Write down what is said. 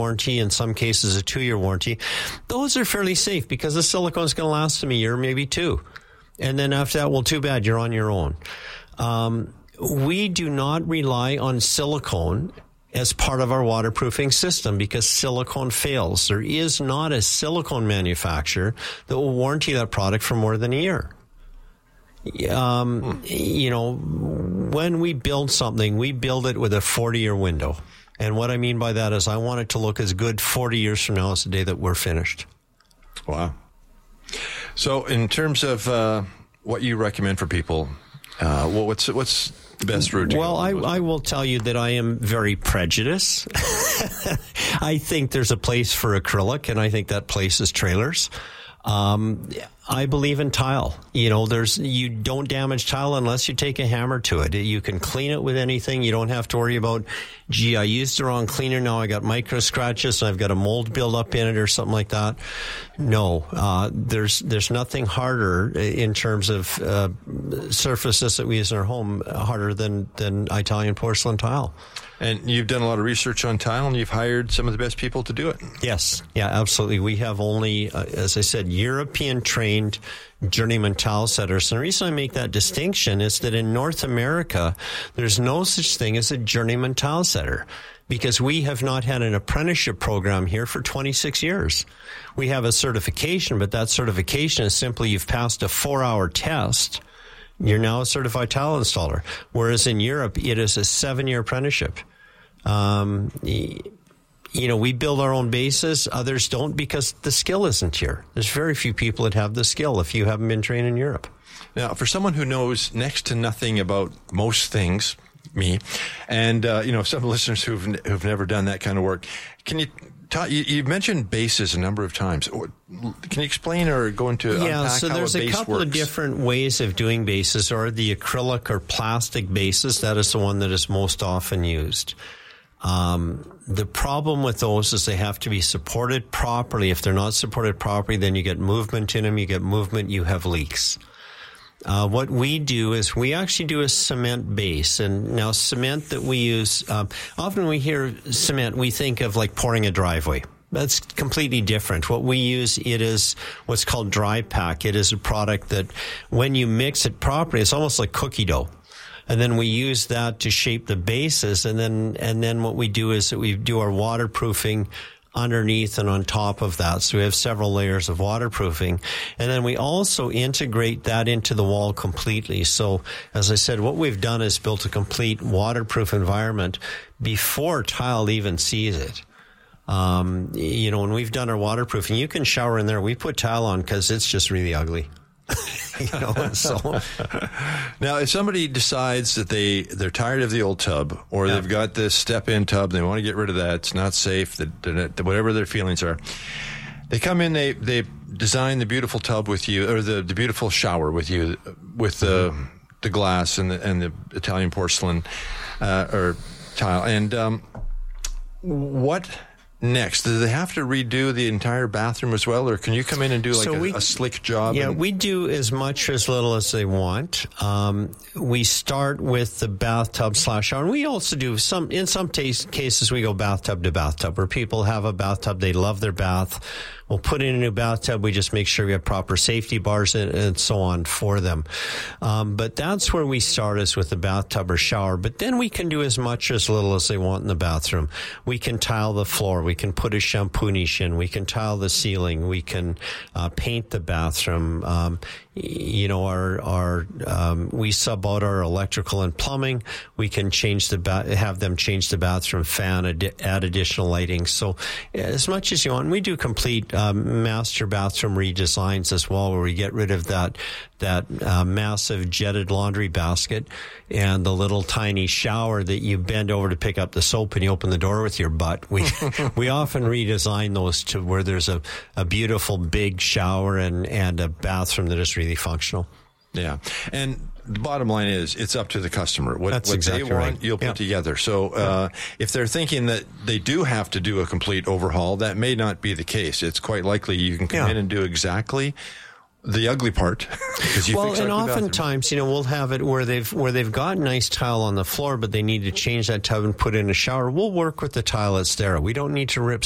warranty, in some cases a 2-year warranty. Those are fairly safe because the silicone's going to last them a year, maybe 2. And then after that, well, too bad, you're on your own. We do not rely on silicone as part of our waterproofing system because silicone fails. There is not a silicone manufacturer that will warranty that product for more than a year. You know, when we build something, we build it with a 40-year window. And what I mean by that is I want it to look as good 40 years from now as the day that we're finished. Wow. So in terms of what you recommend for people, what's the best route to Well, I will tell you that I am very prejudiced. I think there's a place for acrylic, and I think that place is trailers. I believe in tile. You know, you don't damage tile unless you take a hammer to it. You can clean it with anything. You don't have to worry about, gee, I used the wrong cleaner. Now I got micro scratches and I've got a mold buildup in it or something like that. No, there's nothing harder in terms of surfaces that we use in our home harder than Italian porcelain tile. And you've done a lot of research on tile, and you've hired some of the best people to do it. Yes. Yeah, absolutely. We have only, as I said, European-trained journeyman tile setters. And the reason I make that distinction is that in North America, there's no such thing as a journeyman tile setter because we have not had an apprenticeship program here for 26 years. We have a certification, but that certification is simply you've passed a 4-hour test. You're now a certified tile installer. Whereas in Europe, it is a 7-year apprenticeship. You know, we build our own bases. Others don't because the skill isn't here. There's very few people that have the skill if you haven't been trained in Europe. Now, for someone who knows next to nothing about most things, me, and, you know, some listeners who've never done that kind of work, can you you mentioned bases a number of times. Can you explain or go into unpack how a base works? Yeah, so there's a couple of different ways of doing bases, or the acrylic or plastic bases. That is the one that is most often used. The problem with those is they have to be supported properly. If they're not supported properly, then you get movement in them. You get movement, you have leaks. What we do is we actually do a cement base. And now cement that we use, often when we hear cement, we think of like pouring a driveway. That's completely different. What we use, it is what's called dry pack. It is a product that when you mix it properly, it's almost like cookie dough. And then we use that to shape the bases. And then what we do is that we do our waterproofing underneath and on top of that. So we have several layers of waterproofing. And then we also integrate that into the wall completely. So as I said, what we've done is built a complete waterproof environment before tile even sees it. You know, when we've done our waterproofing, you can shower in there. We put tile on because it's just really ugly. You know, so now if somebody decides that they're tired of the old tub, or they've got this step-in tub, they want to get rid of that, it's not safe, whatever their feelings are, they come in, they design the beautiful tub with you, or the beautiful shower with you, with the glass and the Italian porcelain or tile, and what next? Do they have to redo the entire bathroom as well, or can you come in and do a slick job? Yeah, we do as much or as little as they want. We start with the bathtub / shower, and we also do in some cases we go bathtub to bathtub, where people have a bathtub, they love their bath. We'll put in a new bathtub. We just make sure we have proper safety bars and so on for them. But that's where we start, is with the bathtub or shower. But then we can do as much or as little as they want in the bathroom. We can tile the floor. We can put a shampoo niche in. We can tile the ceiling. We can paint the bathroom. You know, we sub out our electrical and plumbing. We can have them change the bathroom fan, add additional lighting. So as much as you want. We do complete master bathroom redesigns as well, where we get rid of that massive jetted laundry basket and the little tiny shower that you bend over to pick up the soap and you open the door with your butt. We often redesign those to where there's a beautiful big shower and a bathroom that is really functional. Yeah. And the bottom line is, it's up to the customer. What exactly they want, right. You'll put together. So if they're thinking that they do have to do a complete overhaul, that may not be the case. It's quite likely you can come in and do exactly the ugly part. And oftentimes, you know, we'll have it where they've got nice tile on the floor, but they need to change that tub and put in a shower. We'll work with the tile that's there. We don't need to rip